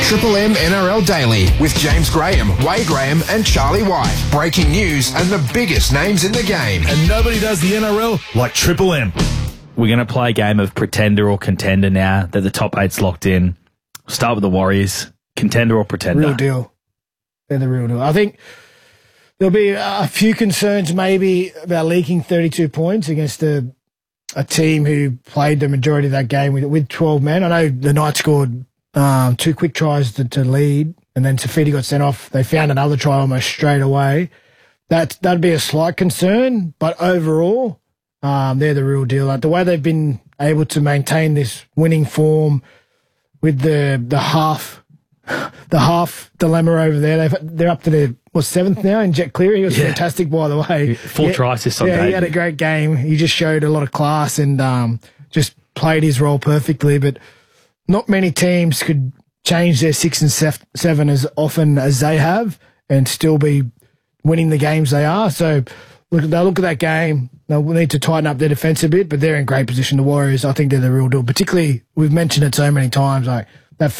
Triple M NRL Daily with James Graham, Wade Graham and Charlie White. Breaking news and the biggest names in the game. And nobody does the NRL like Triple M. We're going to play a game of pretender or contender now that the top eight's locked in. Start with the Warriors. Contender or pretender? Real deal. They're the real deal. I think there'll be a few concerns maybe about leaking 32 points against a team who played the majority of that game with 12 men. I know the Knights scored 2 quick tries to lead, and then Tafiti got sent off. They found another try almost straight away. That'd be a slight concern, but overall, they're the real deal. Like the way they've been able to maintain this winning form with the half dilemma over there. They're up to their 7th now in Jet Cleary. He was fantastic, by the way. Full try assist on day. He had a great game. He just showed a lot of class and just played his role perfectly. But not many teams could change their 6 and 7 as often as they have and still be winning the games they are. So they'll look at that game. They'll need to tighten up their defence a bit, but they're in great position. The Warriors, I think they're the real deal. Particularly, we've mentioned it so many times, like